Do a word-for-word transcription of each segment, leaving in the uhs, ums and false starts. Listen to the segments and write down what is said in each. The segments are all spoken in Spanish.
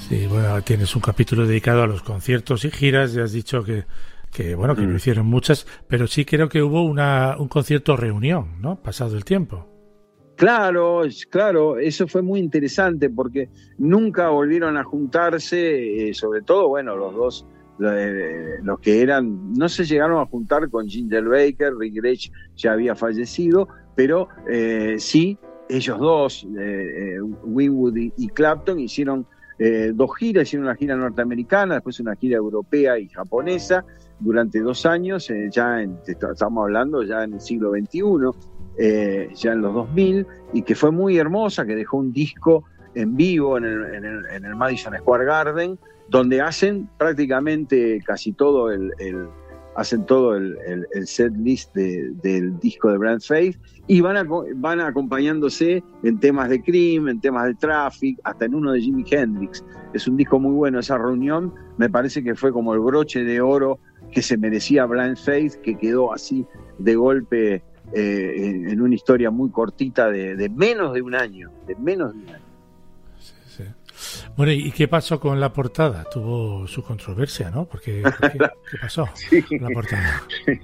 Sí, bueno, tienes un capítulo dedicado a los conciertos y giras, ya has dicho que, que bueno, que mm. no hicieron muchas, pero sí creo que hubo una un concierto reunión, ¿no? Pasado el tiempo. Claro, claro, eso fue muy interesante porque nunca volvieron a juntarse, eh, sobre todo, bueno, los dos, eh, los que eran, no se llegaron a juntar con Ginger Baker, Rick Grech ya había fallecido, pero eh, sí, ellos dos, eh, Winwood y, y Clapton, hicieron eh, dos giras, hicieron una gira norteamericana, después una gira europea y japonesa durante dos años, eh, ya en, estamos hablando ya en el siglo veintiuno. Eh, ya en los dos mil, y que fue muy hermosa, que dejó un disco en vivo en el, en el, en el Madison Square Garden, donde hacen prácticamente casi todo el, el hacen todo el, el, el set list de, del disco de Blind Faith, y van, a, van acompañándose en temas de Cream, en temas de Traffic, hasta en uno de Jimi Hendrix. Es un disco muy bueno. Esa reunión me parece que fue como el broche de oro que se merecía Blind Faith, que quedó así de golpe Eh, en, en una historia muy cortita de, de menos de un año, de menos de un año. Sí, sí. Bueno, ¿y qué pasó con la portada? Tuvo su controversia, ¿no? Porque, porque ¿qué pasó sí. con la portada?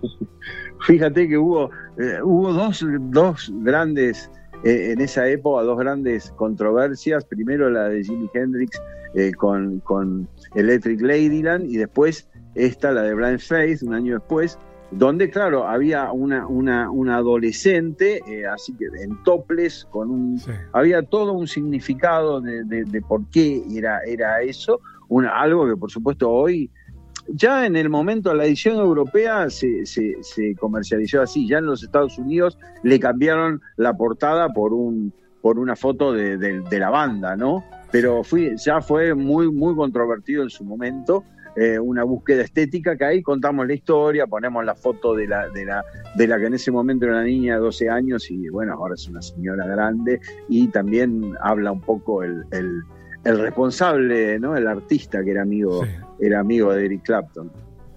Fíjate que hubo eh, hubo dos, dos grandes, eh, en esa época, dos grandes controversias. Primero la de Jimi Hendrix eh, con, con Electric Ladyland, y después esta, la de Blind Faith, un año después, donde, claro, había una, una, una adolescente, eh, así que en topless, con un, sí. había todo un significado de, de, de por qué era, era eso, una, algo que por supuesto hoy, ya en el momento, la edición europea se, se, se comercializó así, ya en los Estados Unidos le cambiaron la portada por un por una foto de, de, de la banda, ¿no? Pero fui, ya fue muy, muy controvertido en su momento. Eh, una búsqueda estética, que ahí contamos la historia, ponemos la foto de la, de la de la que en ese momento era una niña de doce años y bueno, ahora es una señora grande, y también habla un poco el, el, el responsable, ¿no? El artista que era amigo, sí. era amigo de Eric Clapton.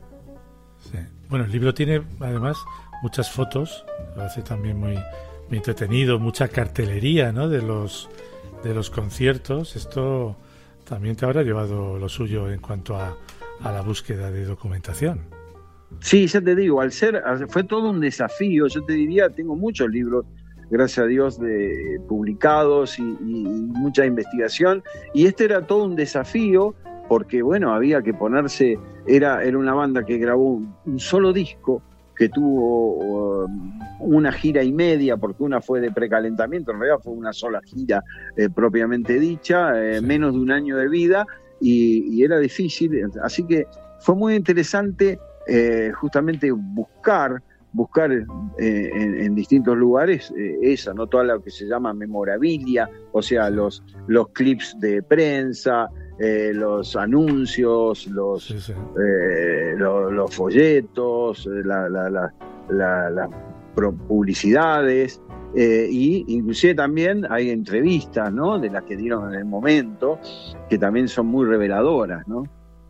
Sí. Bueno, el libro tiene además muchas fotos, lo hace también muy, muy entretenido, mucha cartelería, ¿no? de los de los conciertos. Esto también te habrá llevado lo suyo en cuanto a a la búsqueda de documentación. Sí, ya te digo, al ser, fue todo un desafío. Yo te diría, tengo muchos libros, gracias a Dios, de, publicados y, y mucha investigación, y este era todo un desafío porque, bueno, había que ponerse, era, era una banda que grabó un, un solo disco, que tuvo um, una gira y media, porque una fue de precalentamiento, en realidad fue una sola gira eh, propiamente dicha, eh, sí. menos de un año de vida, Y, y era difícil, así que fue muy interesante eh, justamente buscar buscar eh, en, en distintos lugares eh, esa, no toda lo que se llama memorabilia, o sea, los los clips de prensa, eh, los anuncios, los sí, sí. Eh, los, los folletos, la, la, la, la, las publicidades. Eh, y inclusive también hay entrevistas, ¿no? De las que dieron en el momento, que también son muy reveladoras, ¿no?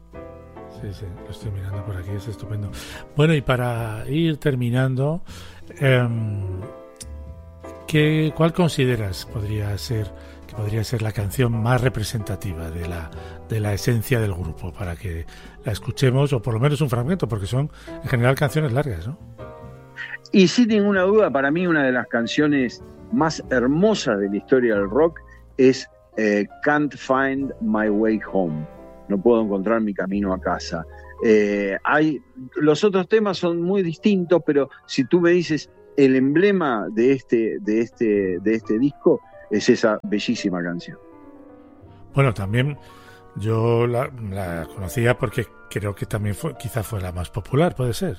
Sí, sí, lo estoy mirando por aquí, es estupendo. Bueno, y para ir terminando, eh, ¿qué, ¿cuál consideras podría ser que podría ser la canción más representativa de la de la esencia del grupo, para que la escuchemos, o por lo menos un fragmento, porque son en general canciones largas, ¿no? Y sin ninguna duda, para mí una de las canciones más hermosas de la historia del rock es eh, Can't Find My Way Home. No puedo encontrar mi camino a casa. Eh, hay, los otros temas son muy distintos, pero si tú me dices el emblema de este, de este, de este disco, es esa bellísima canción. Bueno, también yo la, la conocía porque creo que también fue, quizá fue la más popular, ¿puede ser?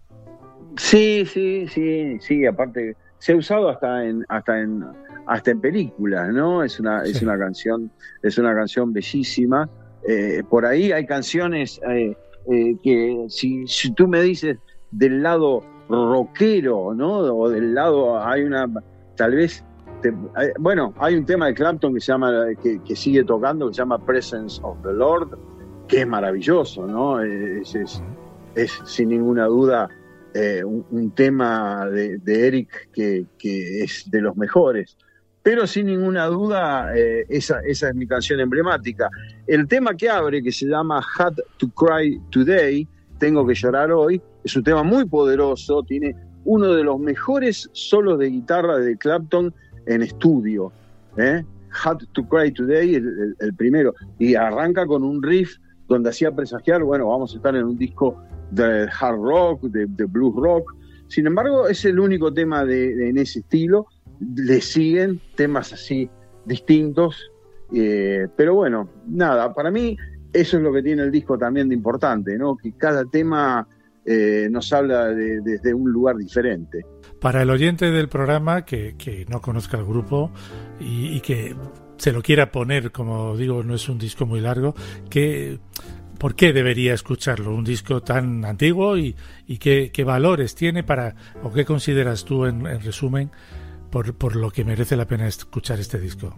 Sí, sí, sí, sí, aparte se ha usado hasta en hasta en hasta en películas, ¿no? Es una sí. es una canción, es una canción bellísima. Eh, por ahí hay canciones eh, eh, que si, si tú me dices del lado rockero, ¿no? O del lado hay una tal vez te, eh, bueno, hay un tema de Clapton que se llama que, que sigue tocando, que se llama Presence of the Lord, que es maravilloso, ¿no? Es, es, es sin ninguna duda Eh, un, un tema de, de Eric que, que es de los mejores. pero sin ninguna duda eh, esa, esa es mi canción emblemática. El tema que abre, que se llama Had to Cry Today, Tengo que llorar hoy, es un tema muy poderoso, tiene uno de los mejores solos de guitarra de Clapton en estudio, ¿eh? Had to Cry Today, el, el, el primero, y arranca con un riff donde hacía presagiar, bueno, vamos a estar en un disco de hard rock, de, de blues rock. Sin embargo, es el único tema de, de, en ese estilo. Le siguen temas así distintos, eh, pero bueno, nada, para mí eso es lo que tiene el disco también de importante, ¿no? Que cada tema eh, nos habla de, de, de un lugar diferente. Para el oyente del programa que, que no conozca el grupo y, y que se lo quiera poner, como digo, no es un disco muy largo, que, ¿por qué debería escucharlo? Un disco tan antiguo y, y qué, qué valores tiene para, o qué consideras tú en, en resumen, por, por lo que merece la pena escuchar este disco.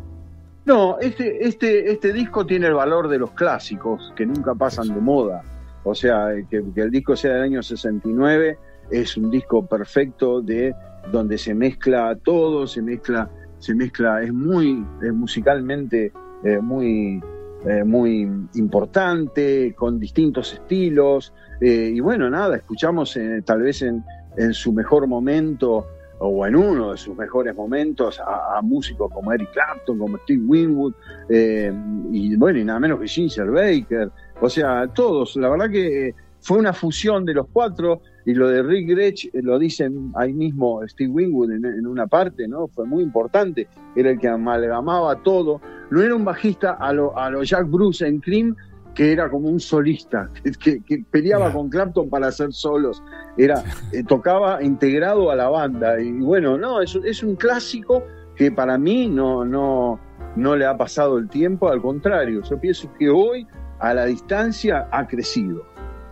No, este, este, este disco tiene el valor de los clásicos que nunca pasan de moda. O sea, que, que el disco sea del año sesenta y nueve es un disco perfecto de donde se mezcla todo, se mezcla, se mezcla, es muy, es musicalmente eh, muy, eh, muy importante, con distintos estilos. Eh, y bueno, nada, escuchamos eh, tal vez en, en su mejor momento, o en uno de sus mejores momentos, a, a músicos como Eric Clapton, como Steve Winwood, eh, y bueno, y nada menos que Ginger Baker, o sea, todos. La verdad que fue una fusión de los cuatro, y lo de Rick Gretsch, eh, lo dicen ahí mismo Steve Winwood en, en una parte, ¿no? Fue muy importante, era el que amalgamaba todo, no era un bajista a lo, a lo Jack Bruce en Cream, que era como un solista, que, que, que peleaba yeah. con Clapton para hacer solos, era eh, tocaba integrado a la banda, y bueno, no, es, es un clásico que para mí no, no, no le ha pasado el tiempo, al contrario, yo pienso que hoy a la distancia ha crecido.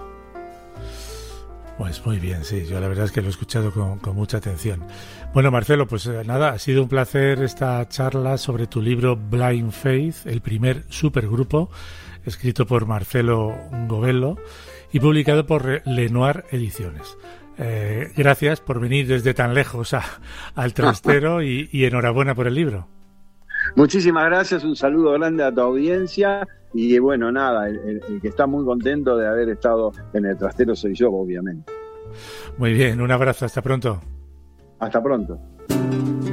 Pues muy bien, sí, yo la verdad es que lo he escuchado con, con mucha atención. Bueno, Marcelo, pues eh, nada, ha sido un placer esta charla sobre tu libro Blind Faith, el primer supergrupo, escrito por Marcelo Govelo y publicado por Lenoir Ediciones. Eh, gracias por venir desde tan lejos a, al Trastero y, y enhorabuena por el libro. Muchísimas gracias, un saludo grande a tu audiencia y bueno, nada, el, el, el que está muy contento de haber estado en el Trastero soy yo, obviamente. Muy bien, un abrazo, hasta pronto. Hasta pronto.